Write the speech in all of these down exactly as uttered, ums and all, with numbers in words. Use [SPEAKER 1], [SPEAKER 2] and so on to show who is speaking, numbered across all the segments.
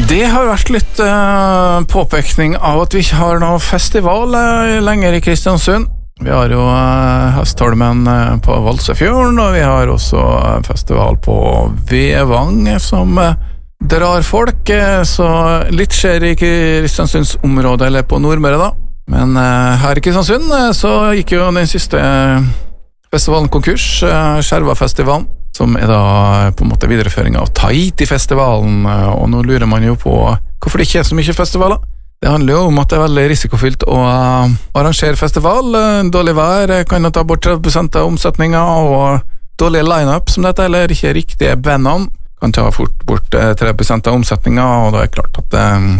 [SPEAKER 1] Det har vært litt uh, påpekning av at vi ikke har noe festival uh, lenger i Kristiansund. Vi har jo uh, Hestholmen uh, på Valsøyfjorden, og vi har også uh, festival på Vevang som uh, drar folk, uh, så litt skjer i Kristiansunds område, eller på Nordmøre da. Men uh, her i Kristiansund uh, så gikk jo den siste uh, festivalen konkurs, uh, Skjerva-festivalen, som er da på en måte videreføring av Tahiti-festivalen, uh, og nå lurer man jo på hvorfor det ikke er så mye festivaler. Det handler jo om at det er veldig risikofylt å uh, arrangere festival. Uh, dårlig vær kan jo ta bort tretti prosent av omsetningen, og dårlig line-up som dette, eller ikke riktige bandene, kan ta fort bort uh, tretti prosent av omsetningen, og da er det klart at det uh,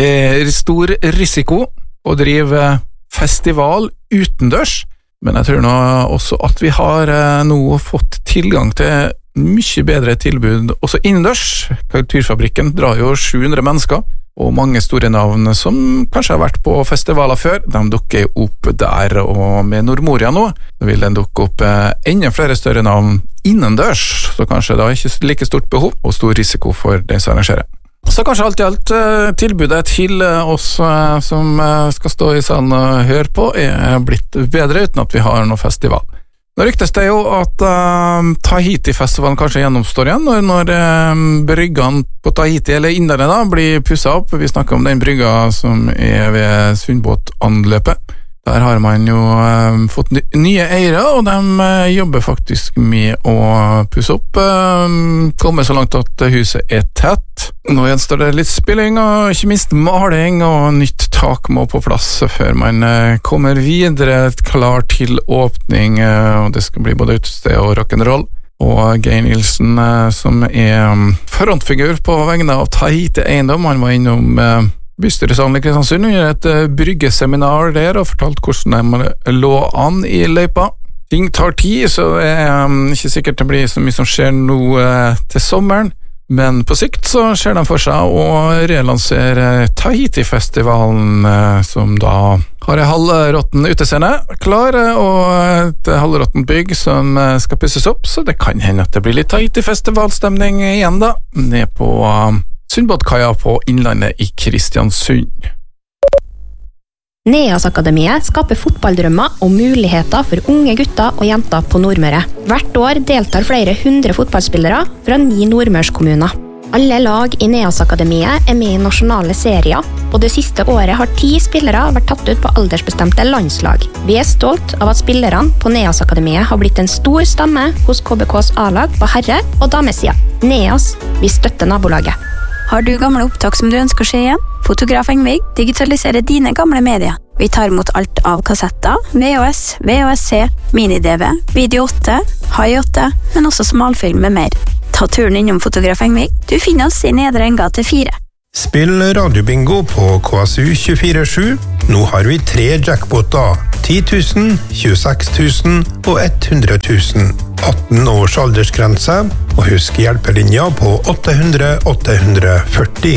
[SPEAKER 1] er stor risiko å drive festival utendørs. Men jeg tror nå også at vi har uh, nå fått tilgang til mye bedre tilbud også innendørs. Kulturfabrikken drar jo sju hundre mennesker, og mange store navn som kanskje har vært på festivaler før, de dukker opp der, og med Nordmoria nå, så vil den dukke opp eh, enda flere større navn innendørs, så kanskje da ikke like stort behov og stor risiko for de som arrangerer. Så kanskje alt i alt eh, tilbudet til eh, oss eh, som eh, skal stå i salen og høre på er blitt bedre uten at vi har noen festival. Nå ryktes det jo at uh, Tahiti-festivalen kanskje gjennomstår igjen når, når uh, bryggene på Tahiti, eller Inderne da, blir pusset opp. Vi snakker om den brygga som er ved Sundbåtanløpet. Der har man jo uh, fått ny, nye eiere, og de uh, jobber faktisk med å pusse opp. Uh, komme så langt at huset er tett. Nå gjenstår det litt spilling, og ikke minst maling, og nytt tak må på plass før man uh, kommer videre klar til åpning, uh, og det skal bli både utested og rock'n'roll. Og Geir Nilsen, uh, som er um, frontfigur på vegne av Tahiti Eiendom, han var innom uh, bystyresalen i Kristiansund under et uh, bryggeseminar der og fortalt hvordan de lå an i løypa. Ting tar tid, så det er um, ikke sikkert det blir så mye som skjer nå uh, til sommeren, men på sikt så ser de for seg å relansere Tahiti-festivalen, uh, som da har en halvråtten utescene klar, og et halvråtten bygg som uh, skal pusses opp, så det kan hende at det blir litt Tahiti-festivalstemning igjen da, ned på uh, Sundbåtkaia på Innlandet i Kristiansund.
[SPEAKER 2] Neas-akademiet skaper fotballdrømmer og muligheter for unge gutter og jenter på Nordmøre. Hvert år deltar flere hundre fotballspillere fra ni nordmørskommuner. Alle lag i Neas-akademiet er med i nasjonale serier, og det siste året har ti spillere vært tatt ut på aldersbestemte landslag. Vi er stolt av at spillerne på Neas-akademiet har blitt en stor stamme hos K B K's A-lag på herre- og damesida. Neas, vi støtter nabolaget.
[SPEAKER 3] Har du gamle opptak som du ønsker å se igjen? Fotograf Engvig digitaliserer dine gamle medier. Vi tar imot alt av kassetter, V H S, V H S C, mini-D V, video åtte, high åtte, men også smalfilm med mer. Ta turen innom Fotograf Engvig. Du finner oss i Nedre Engate fire.
[SPEAKER 4] Spill radiobingo på K S U tjuefire sju. Nå har vi tre jackpoter. ti tusen, tjueseks tusen og hundre tusen. atten års aldersgrense, og husk hjelpelinja på åtte hundre åtte hundre førti.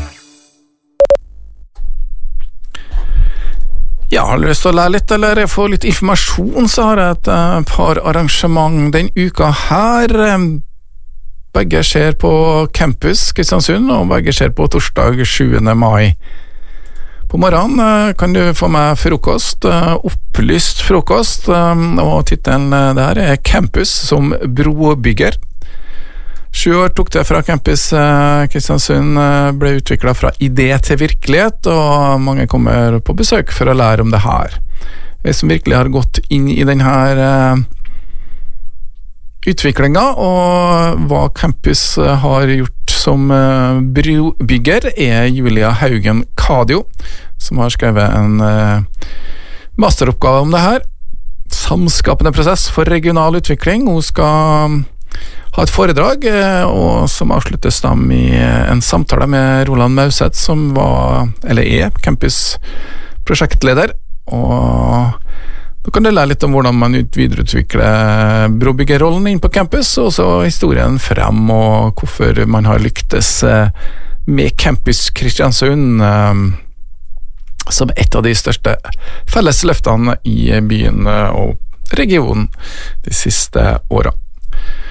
[SPEAKER 1] Ja, har du lyst til å lære litt, eller få litt informasjon, så har jeg et uh, par arrangement den uka her. Begge skjer på Campus Kristiansund, og begge skjer på torsdag sjuende mai. På morgenen uh, kan du få med frokost, uh, opplyst frokost, um, og titelen uh, der er Campus som brobygger. Sju år tok det fra Campus uh, Kristiansund, uh, ble utviklet fra idé til virkelighet, og mange kommer på besøk for å lære om det her. Jeg som virkelig har gått inn i denne uh, utviklingen, og hva Campus uh, har gjort som uh, brobygger, er Julia Haugen Kadio, som har skrevet en uh, masteroppgave om det her. Samskapende prosess for regional utvikling. Hun skal ha et foredrag, og som avsluttes da med en samtale med Roland Mauseth, som var, eller er, Campus prosjektleder, og da kan du lære litt om hvordan man videreutvikler brobyggerrollen inn på Campus, og så historien frem, og hvorfor man har lyktes med Campus Kristiansund som et av de største fellesløftene i byen og regionen de siste årene.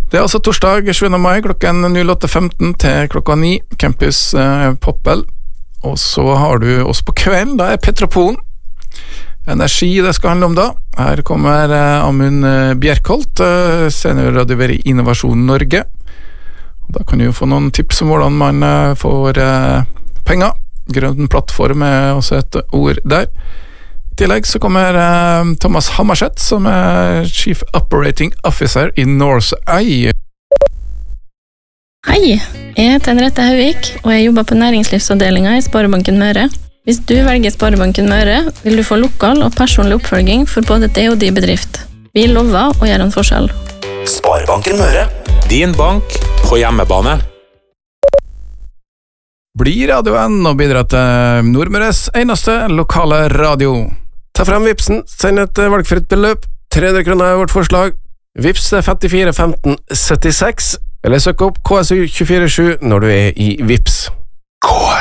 [SPEAKER 1] Det er altså torsdag sjuende mai klokken åtte femten til klokka ni, Campus eh, Poppel. Og så har du oss på kvelden, da er Petropolen. Energi det skal handle om da. Her kommer eh, Amund eh, Bjerkholt, eh, seniorrådgiver i Innovasjon Norge. Og da kan du jo få noen tips om hvordan man eh, får eh, penger. Grønn plattform er også et ord der. I tillegg så kommer eh, Thomas Hammerseth, som er Chief Operating Officer i Northeye.
[SPEAKER 5] Hei, jeg heter Henriette Hauvik, og jeg jobber på næringslivsavdelingen i Sparebanken Møre. Hvis du velger Sparebanken Møre, vil du få lokal og personlig oppfølging for både det og de bedrift. Vi lover å gjøre en forskjell.
[SPEAKER 6] Sparebanken Møre, din bank på hjemmebane.
[SPEAKER 1] Bli radioen og bidra til Nordmøres eneste lokale radio.
[SPEAKER 7] Ta frem Vipsen, send et valgfritt beløp. tre hundre kroner er vårt forslag. Vips er femtifire femten syttiseks, eller søk opp K S U to fire sju når du er i Vips.
[SPEAKER 6] K